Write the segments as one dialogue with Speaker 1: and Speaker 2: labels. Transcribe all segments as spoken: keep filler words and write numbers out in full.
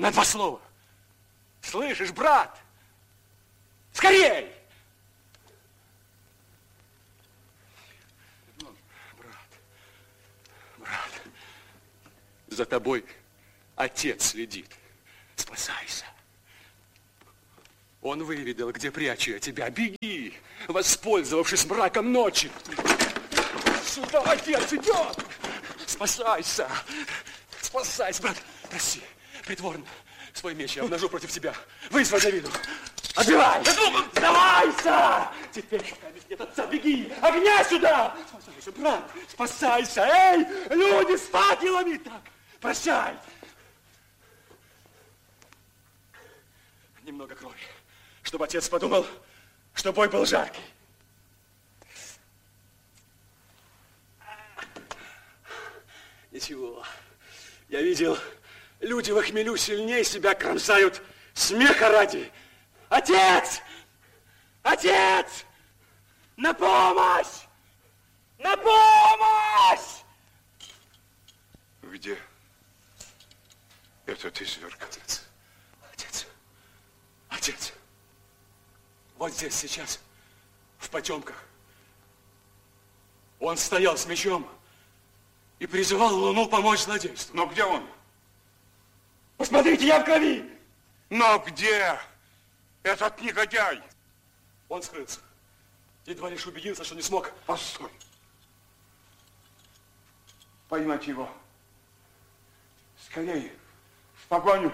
Speaker 1: На два слова. Слышишь, брат? Скорей! Брат, брат, за тобой отец следит. Спасайся. Он выведал, где прячу я тебя. Беги, воспользовавшись мраком ночи. Сюда отец идет. Спасайся. Спасайся, брат. Прости, притворно. Свой меч я обнажу против тебя. Вызвай Давиду. Отбивай! Сдавайся! Теперь нет отца, беги! Огня сюда! Спасайся, брат! Спасайся! Эй, люди с факелами! Так, прощай! Немного крови, чтобы отец подумал, что бой был жаркий. Ничего. Я видел, люди во хмелю сильнее себя кромсают смеха ради. Отец! Отец! На помощь! На помощь!
Speaker 2: Где этот изверг?
Speaker 1: Отец! Отец! Отец! Вот здесь сейчас, в потемках. Он стоял с мечом и призывал Луну помочь злодейству.
Speaker 2: Но где он?
Speaker 1: Посмотрите, я в крови!
Speaker 2: Но где этот негодяй?
Speaker 1: Он скрылся. Едва лишь убедился, что не смог.
Speaker 2: Постой. Поймать его. Скорее. В погоню.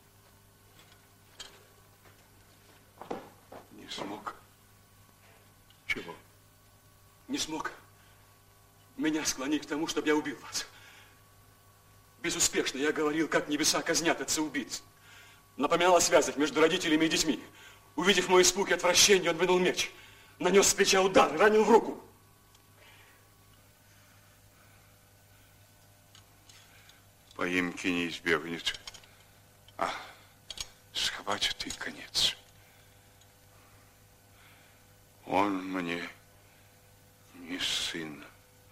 Speaker 1: Не смог.
Speaker 2: Чего?
Speaker 1: Не смог меня склонить к тому, чтобы я убил вас. Безуспешно я говорил, как небеса казнят отца-убийц. Напоминал о связях между родителями и детьми. Увидев мой испуг и отвращение, он вынул меч. Нанес с плеча удар, ранил в руку.
Speaker 2: Поимки не избегнет, а схватит и конец. Он мне не сын.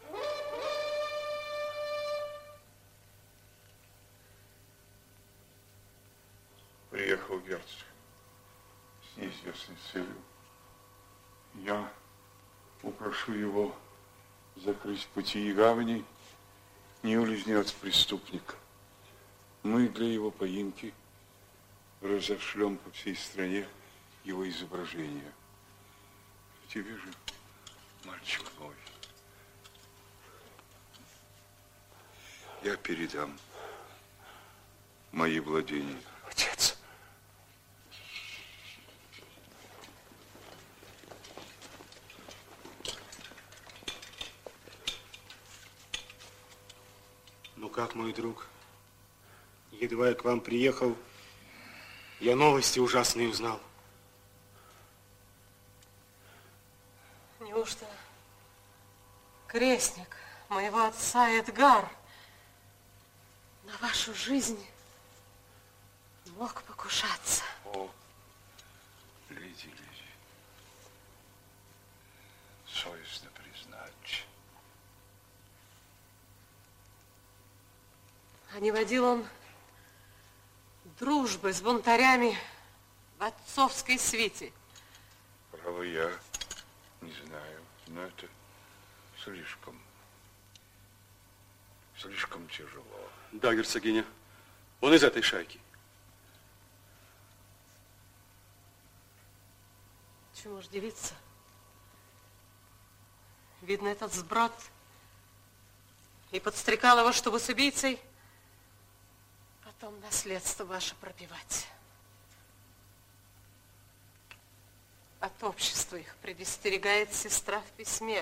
Speaker 2: Приехал герцог с неизвестной целью. Я упрошу его закрыть пути и гавани, не улизнет преступник. Мы для его поимки разошлем по всей стране его изображение. Тебе же, мальчик мой, я передам мои владения.
Speaker 1: Отец.
Speaker 3: Ну как, мой друг? Едва я к вам приехал, я новости ужасные узнал.
Speaker 4: Неужто крестник моего отца Эдгар на вашу жизнь мог покушаться?
Speaker 2: О, леди, леди, совестно признать.
Speaker 4: А не водил он дружбы с бунтарями в отцовской свите?
Speaker 2: Право, я не знаю, но это слишком, слишком тяжело.
Speaker 1: Да, герцогиня, он из этой шайки.
Speaker 4: Чему ж дивиться? Видно, этот сброд и подстрекал его, чтобы с убийцей потом наследство ваше пропивать. От общества их предостерегает сестра в письме.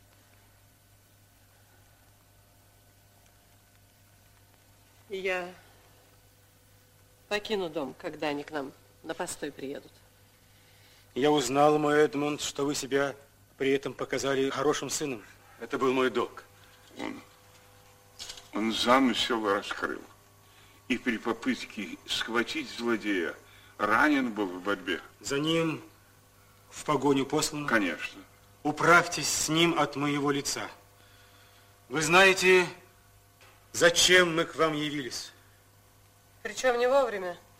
Speaker 4: И я покину дом, когда они к нам на постой приедут.
Speaker 3: Я узнал, мой Эдмунд, что вы себя при этом показали хорошим сыном.
Speaker 1: Это был мой долг.
Speaker 2: Он, он замысел раскрыл. И при попытке схватить злодея ранен был в борьбе.
Speaker 3: За ним в погоню послан?
Speaker 2: Конечно.
Speaker 3: Управьтесь с ним от моего лица. Вы знаете, зачем мы к вам явились?
Speaker 4: Причем не вовремя.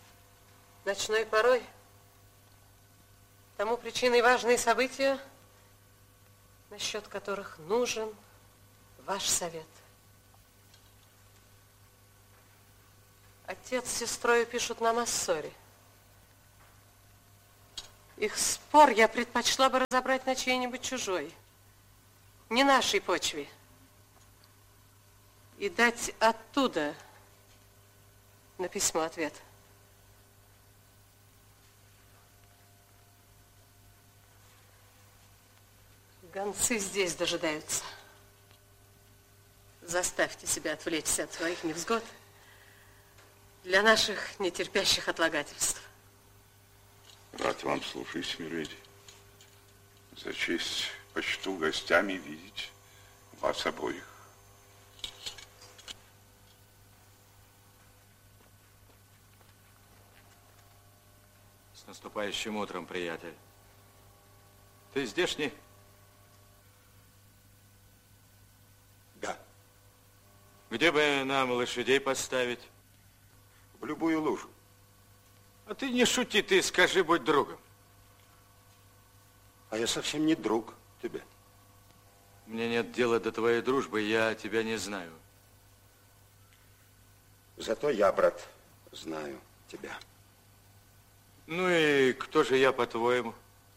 Speaker 4: Ночной порой тому причиной важные события, насчет которых нужен ваш совет. Отец с сестрой пишут нам о ссоре. Их спор я предпочла бы разобрать на чьей-нибудь чужой, не нашей почве, и дать оттуда на письмо ответ. Гонцы здесь дожидаются. Заставьте себя отвлечься от своих невзгод для наших нетерпящих отлагательств.
Speaker 2: Рад вам, слушаюсь, миледи. За честь почту гостями видеть вас обоих.
Speaker 5: С наступающим утром, приятель. Ты здешний?
Speaker 3: Да.
Speaker 5: Где бы нам лошадей поставить?
Speaker 3: В любую лужу.
Speaker 5: А ты не шути, ты скажи, будь другом.
Speaker 3: А я совсем не друг тебе.
Speaker 5: Мне нет дела до твоей дружбы, я тебя не знаю.
Speaker 3: Зато я, брат, знаю тебя.
Speaker 5: Ну и кто же я, по-твоему?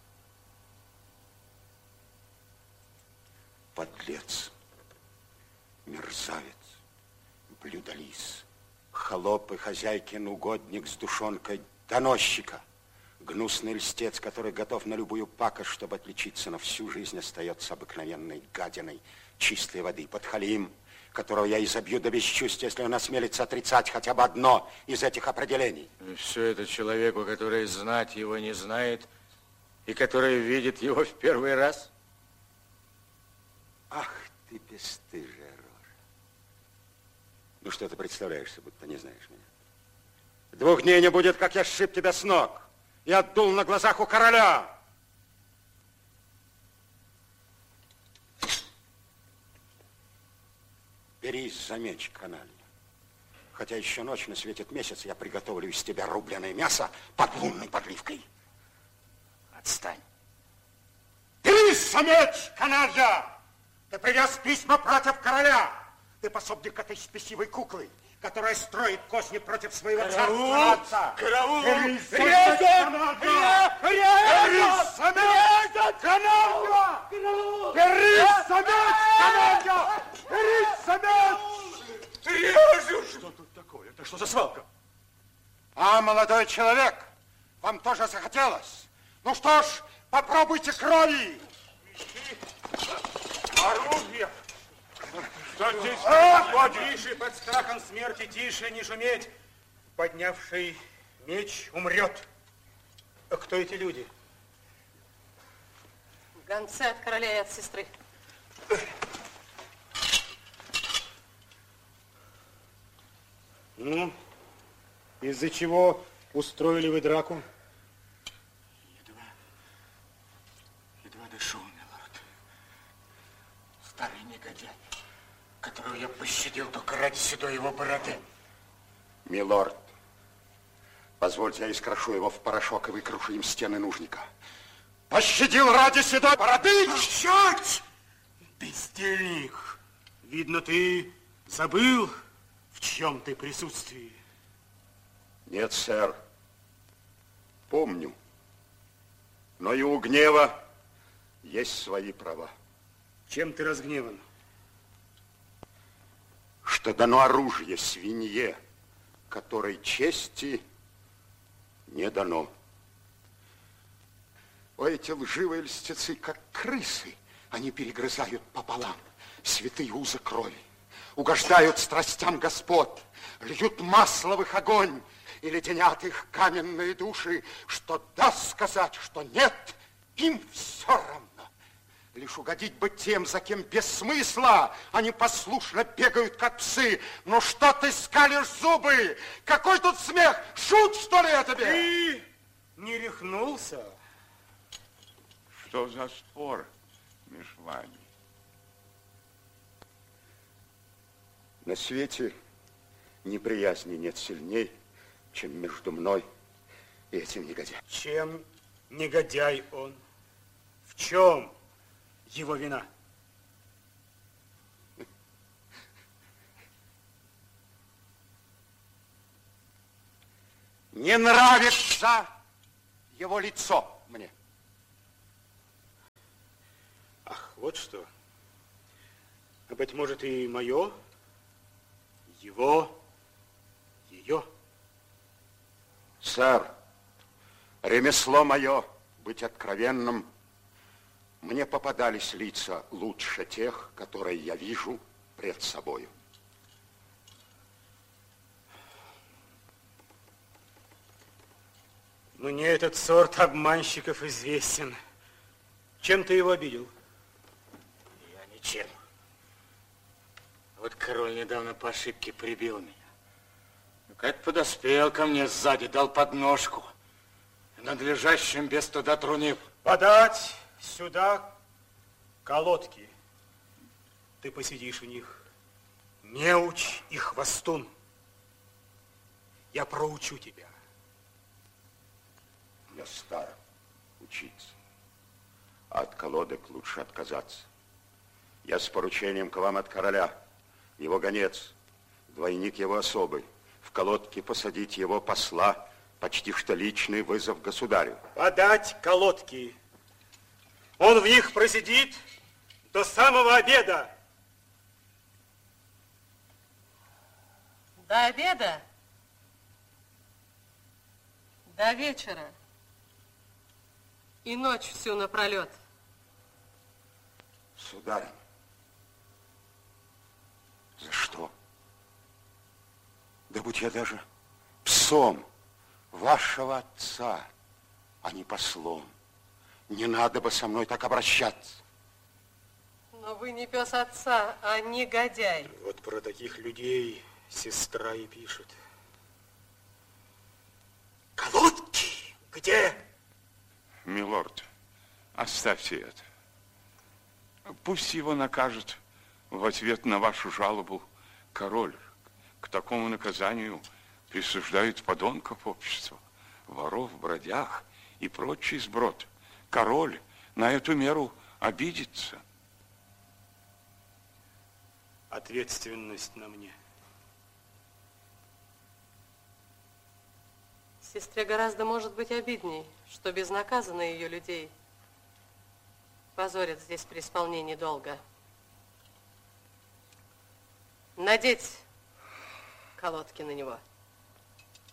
Speaker 3: Подлец, мерзавец, блюдолиз, холоп и хозяйкин угодник с душонкой доносчика, гнусный льстец, который готов на любую пакость, чтобы отличиться, на всю жизнь остается обыкновенной гадиной чистой воды. Подхалим, которого я изобью до бесчувствия, если он осмелится отрицать хотя бы одно из этих определений.
Speaker 5: И все это человеку, который знать его не знает, и который видит его в первый раз?
Speaker 3: Ах ты бесстыжая рожа. Ну что ты представляешься, будто не знаешь меня? Двух дней не будет, как я сшиб тебя с ног и отдул на глазах у короля. Берись за меч, каналья. Хотя еще ночь, но светит месяц, я приготовлю из тебя рубленое мясо под лунной подливкой. Отстань. Берись за меч, каналья! Ты привез письма против короля. Ты пособник этой спесивой куклы, которая строит козни против своего царства отца.
Speaker 1: Караул!
Speaker 3: Берись за
Speaker 1: Резать!
Speaker 3: меч, каналья! Берись за меч, каналья! Берись за меч, каналья! Берись за меч!
Speaker 1: Режу! Что тут такое? Это что за свалка?
Speaker 3: А, молодой человек, вам тоже захотелось? Ну что ж, попробуйте крови.
Speaker 1: Оружие!
Speaker 3: Что здесь
Speaker 1: происходит?
Speaker 3: Тише, под страхом смерти, тише, не шуметь. Поднявший меч умрет. А кто эти люди?
Speaker 4: Гонцы от короля и от сестры.
Speaker 3: Ну, из-за чего устроили вы драку?
Speaker 1: Едва, едва дышу, милорд. Старый негодяй, которого я пощадил только ради седой его бороды.
Speaker 3: Милорд, позвольте, я искрошу его в порошок и выкрушу им стены нужника. Пощадил ради седой бороды!
Speaker 1: Молчать!
Speaker 3: Бездельник! Видно, ты забыл, в чем ты присутствии. Нет, сэр. Помню. Но и у гнева есть свои права. Чем ты разгневан? Что дано оружие свинье, которой чести не дано. О, эти лживые льстецы, как крысы, они перегрызают пополам святые узы крови, угождают страстям господ, льют масло в их огонь и леденят их каменные души, что даст сказать, что нет, им все равно. Лишь угодить бы тем, за кем без смысла они послушно бегают, как псы. Ну что ты скалишь зубы? Какой тут смех? Шут, что ли, это тебе? Ты не рехнулся?
Speaker 2: Что за спор между вами?
Speaker 3: На свете неприязни нет сильней, чем между мной этим негодяем.
Speaker 6: Чем негодяй он? В чем его вина?
Speaker 3: Не нравится его лицо мне.
Speaker 6: Ах, вот что. А быть может и мое, его, ее.
Speaker 3: Сэр, ремесло мое быть откровенным. Мне попадались лица лучше тех, которые я вижу пред собою.
Speaker 6: Мне этот сорт обманщиков известен. Чем ты его обидел?
Speaker 5: Я ничем. Вот король недавно по ошибке прибил меня. Как подоспел ко мне сзади, дал подножку. Надлежащим без туда трунил.
Speaker 6: Подать сюда колодки. Ты посидишь в них. Неуч и хвостун. Я проучу тебя.
Speaker 3: Я стар учиться. А от колодок лучше отказаться. Я с поручением к вам от короля. Его гонец, двойник его особый. В колодки посадить его посла, почти что личный вызов государю.
Speaker 6: Подать колодки. Он в них просидит до самого обеда.
Speaker 4: До обеда? До вечера. И ночь всю напролет.
Speaker 3: Сударь, за что? Да будь я даже псом вашего отца, а не послом. Не надо бы со мной так обращаться.
Speaker 4: Но вы не пес отца, а негодяй.
Speaker 6: Вот про таких людей сестра и пишет. Колодки где?
Speaker 2: Милорд, оставьте это. Пусть его накажет в ответ на вашу жалобу король. К такому наказанию присуждают подонков общества, воров, бродяг и прочий сброд. Король на эту меру обидится.
Speaker 6: Ответственность на мне.
Speaker 4: Сестре гораздо может быть обидней, что безнаказанно ее людей позорят здесь при исполнении долга. Надеть колодки на него.